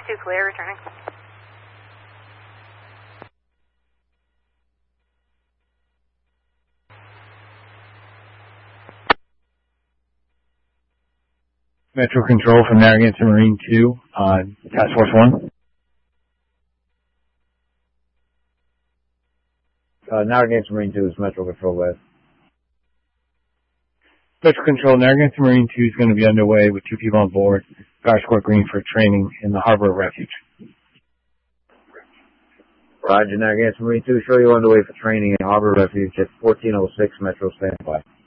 2 clear, returning. Metro Control from Narragansett Marine 2 on Task Force 1. Narragansett Marine 2 is Metro Control West. Metro Control, Narragansett Marine 2 is going to be underway with 2 people on board. Fire Escort Green for training in the Harbor of Refuge. Roger, Narragansett Marine 2, show you underway for training in Harbor Refuge at 1406 Metro standby.